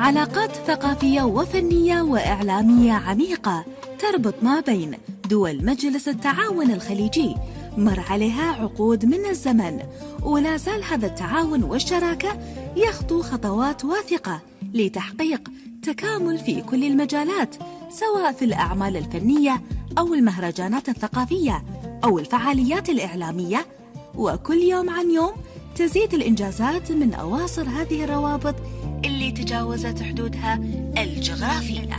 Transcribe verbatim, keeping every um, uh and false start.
علاقات ثقافية وفنية وإعلامية عميقة تربط ما بين دول مجلس التعاون الخليجي، مر عليها عقود من الزمن، ولا زال هذا التعاون والشراكة يخطو خطوات واثقة لتحقيق تكامل في كل المجالات، سواء في الأعمال الفنية أو المهرجانات الثقافية أو الفعاليات الإعلامية. وكل يوم عن يوم تزيد الإنجازات من أواصر هذه الروابط اللي تجاوزت حدودها الجغرافية.